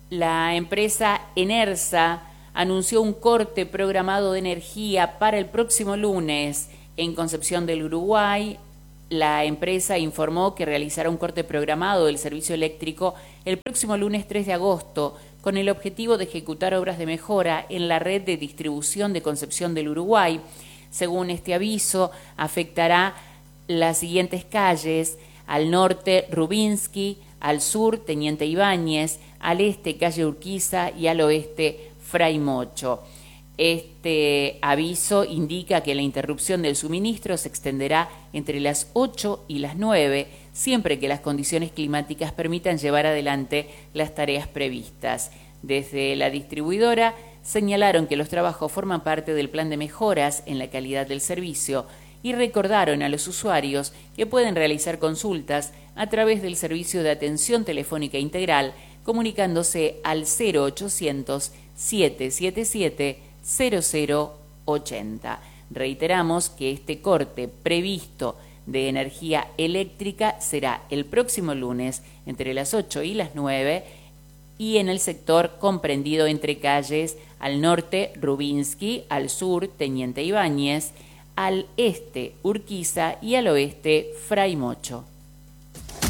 La empresa Enersa anunció un corte programado de energía para el próximo lunes en Concepción del Uruguay. La empresa informó que realizará un corte programado del servicio eléctrico el próximo lunes 3 de agosto con el objetivo de ejecutar obras de mejora en la red de distribución de Concepción del Uruguay. Según este aviso, afectará las siguientes calles: al norte Rubinsky, al sur Teniente Ibáñez, al este calle Urquiza y al oeste Fray Mocho. Este aviso indica que la interrupción del suministro se extenderá entre las 8 y las 9, siempre que las condiciones climáticas permitan llevar adelante las tareas previstas. Desde la distribuidora señalaron que los trabajos forman parte del plan de mejoras en la calidad del servicio y recordaron a los usuarios que pueden realizar consultas a través del servicio de atención telefónica integral comunicándose al 0800 777 0080. Reiteramos que este corte previsto de energía eléctrica será el próximo lunes entre las 8 y las 9 y en el sector comprendido entre calles al norte Rubinsky, al sur Teniente Ibáñez, al este Urquiza y al oeste Fray Mocho.